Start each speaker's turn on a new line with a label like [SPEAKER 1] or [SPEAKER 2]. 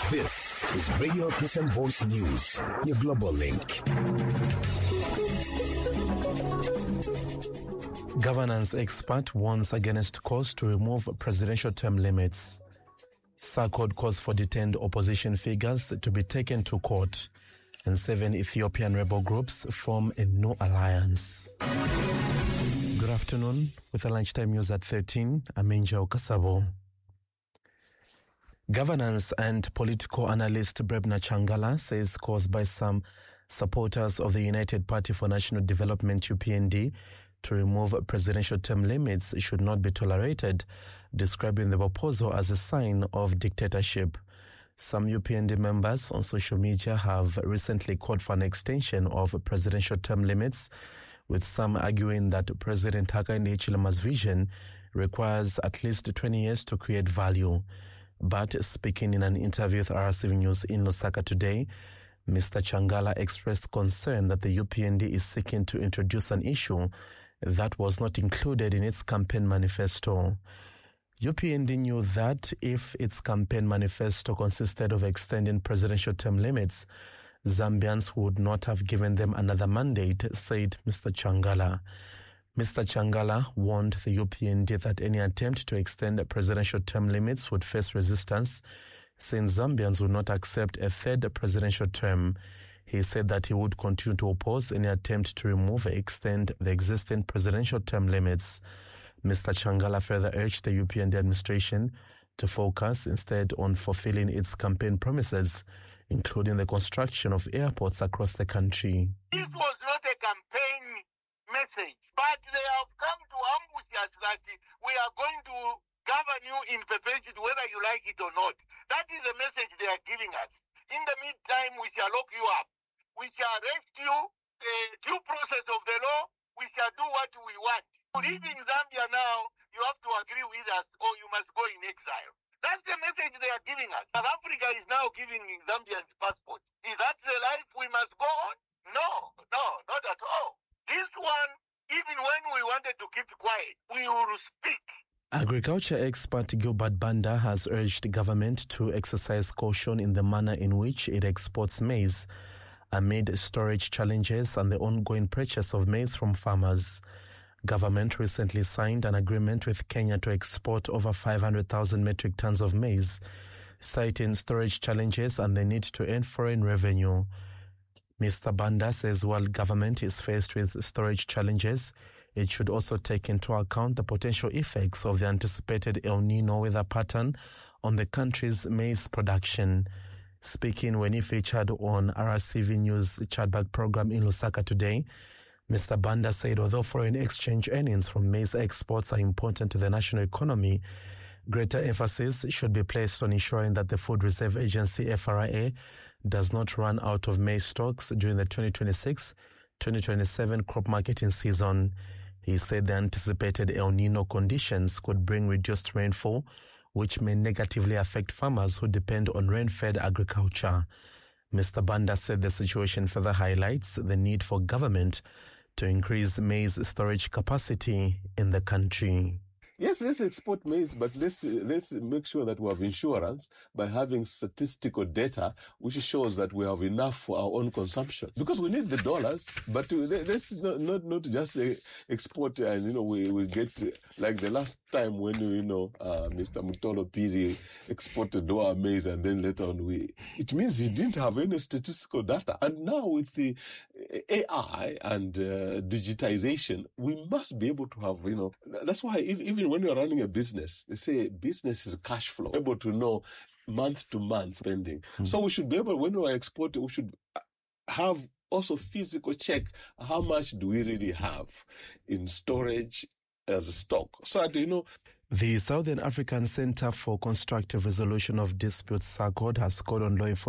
[SPEAKER 1] This is Radio Christian Voice News, your global link. Governance expert warns against calls to remove presidential term limits. SACOD calls for detained opposition figures to be taken to court, and 7 Ethiopian rebel groups form a new alliance. Good afternoon. With the lunchtime news at 13, I'm Angel Kasabo. Governance and political analyst Brebna Changala says calls by some supporters of the United Party for National Development UPND to remove presidential term limits should not be tolerated, describing the proposal as a sign of dictatorship. Some UPND members on social media have recently called for an extension of presidential term limits, with some arguing that President Hakainde Hichilema's vision requires at least 20 years to create value. But speaking in an interview with RCV News in Lusaka today, Mr. Changala expressed concern that the UPND is seeking to introduce an issue that was not included in its campaign manifesto. UPND knew that if its campaign manifesto consisted of extending presidential term limits, Zambians would not have given them another mandate, said Mr. Changala. Mr. Changala warned the UPND that any attempt to extend presidential term limits would face resistance, saying Zambians would not accept a third presidential term. He said that he would continue to oppose any attempt to remove or extend the existing presidential term limits. Mr. Changala further urged the UPND administration to focus instead on fulfilling its campaign promises, including the construction of airports across the country.
[SPEAKER 2] This was not a campaign message, but they have come to ambush us that we are going to govern you in perpetuity whether you like it or not. That is the message they are giving us. In the meantime, we shall lock you up. We shall arrest you, the due process of the law, we shall do what we want. To live in Zambia now, you have to agree with us or you must go in exile. That's the message they are giving us. South Africa is now giving Zambians passports. Is that the life we must go on? No, not at all. This one, even when we wanted to keep quiet, we will speak.
[SPEAKER 1] Agriculture expert Gilbert Banda has urged government to exercise caution in the manner in which it exports maize amid storage challenges and the ongoing purchase of maize from farmers. Government recently signed an agreement with Kenya to export over 500,000 metric tons of maize, citing storage challenges and the need to earn foreign revenue. Mr. Banda says while government is faced with storage challenges, it should also take into account the potential effects of the anticipated El Nino weather pattern on the country's maize production. Speaking when he featured on RCV News Chatback program in Lusaka today, Mr. Banda said although foreign exchange earnings from maize exports are important to the national economy, greater emphasis should be placed on ensuring that the Food Reserve Agency, FRA, does not run out of maize stocks during the 2026-2027 crop marketing season. He said the anticipated El Nino conditions could bring reduced rainfall, which may negatively affect farmers who depend on rain-fed agriculture. Mr. Banda said the situation further highlights the need for government to increase maize storage capacity in the country.
[SPEAKER 3] Yes, let's export maize, but let's make sure that we have insurance by having statistical data which shows that we have enough for our own consumption. Because we need the dollars, but let's not just export and, we get, like the last time when, Mr. Mutolo Piri exported our maize and then later on it means he didn't have any statistical data. And now with the AI and digitization, we must be able to have, that's why even when you're running a business, they say business is cash flow, able to know month to month spending. So we should be able, when we are exporting, we should have also physical check how much do we really have in storage as a stock. So that,
[SPEAKER 1] The Southern African Center for Constructive Resolution of Disputes, SACOD, has called on law enforcement